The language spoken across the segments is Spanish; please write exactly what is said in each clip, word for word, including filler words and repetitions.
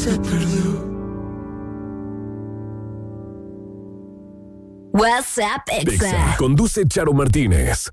se perdió. WhatsApp Exa. Exa. Conduce Charo Martínez.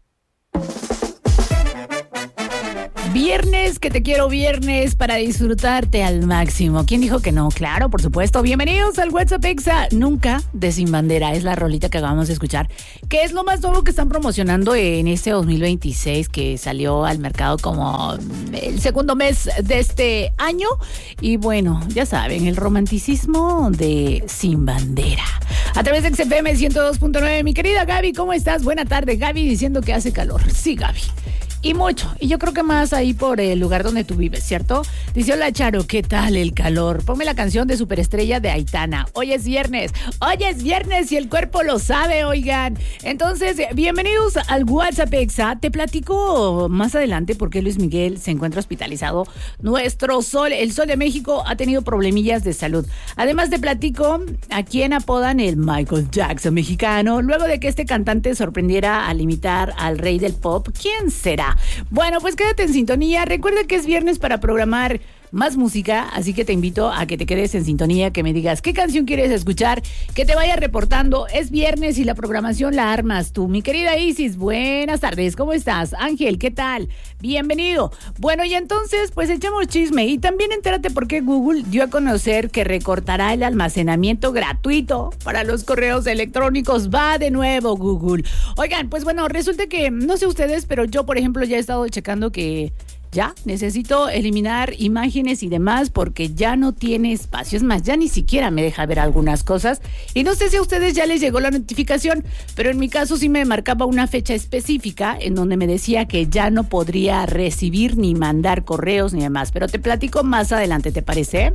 Viernes, que te quiero viernes para disfrutarte al máximo. ¿Quién dijo que no? Claro, por supuesto. Bienvenidos al WhatsApp Exa. Nunca de Sin Bandera. Es la rolita que acabamos de escuchar. Que es lo más nuevo que están promocionando en este dos mil veintiséis, que salió al mercado como el segundo mes de este año. Y bueno, ya saben, el romanticismo de Sin Bandera. A través de X F M ciento dos punto nueve. Mi querida Gaby, ¿cómo estás? Buena tarde. Gaby diciendo que hace calor. Sí, Gaby. Y mucho, y yo creo que más ahí por el lugar donde tú vives, ¿cierto? Dice, hola Charo, ¿qué tal el calor? Ponme la canción de Superestrella de Aitana. Hoy es viernes, hoy es viernes y el cuerpo lo sabe, oigan. Entonces, bienvenidos al WhatsApp Exa. Te platico más adelante por qué Luis Miguel se encuentra hospitalizado. Nuestro sol, el Sol de México, ha tenido problemillas de salud. Además te platico a quién apodan el Michael Jackson mexicano, luego de que este cantante sorprendiera al imitar al rey del pop. ¿Quién será? Bueno, pues quédate en sintonía. Recuerda que es viernes para programar más música, así que te invito a que te quedes en sintonía, que me digas qué canción quieres escuchar, que te vaya reportando. Es viernes y la programación la armas tú. Mi querida Isis, buenas tardes, ¿cómo estás? Ángel, ¿qué tal? Bienvenido. Bueno, y entonces, pues echamos chisme y también entérate por qué Google dio a conocer que recortará el almacenamiento gratuito para los correos electrónicos. Va de nuevo Google. Oigan, pues bueno, resulta que, no sé ustedes, pero yo, por ejemplo, ya he estado checando que ya necesito eliminar imágenes y demás porque ya no tiene espacio. Es más, ya ni siquiera me deja ver algunas cosas. Y no sé si a ustedes ya les llegó la notificación, pero en mi caso sí me marcaba una fecha específica en donde me decía que ya no podría recibir ni mandar correos ni demás. Pero te platico más adelante, ¿te parece?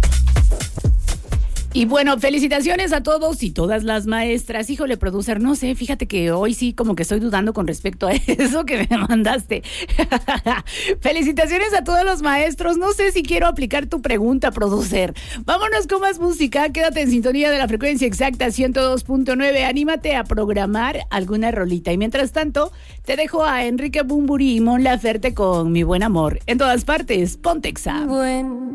Y bueno, felicitaciones a todos y todas las maestras. Híjole, producer, no sé, fíjate que hoy sí como que estoy dudando con respecto a eso que me mandaste. Felicitaciones a todos los maestros. No sé si quiero aplicar tu pregunta, producer. Vámonos con más música. Quédate en sintonía de la frecuencia exacta ciento dos punto nueve. Anímate a programar alguna rolita. Y mientras tanto, te dejo a Enrique Bunbury y Mon Laferte con Mi Buen Amor. En todas partes, ponte Exa. Buen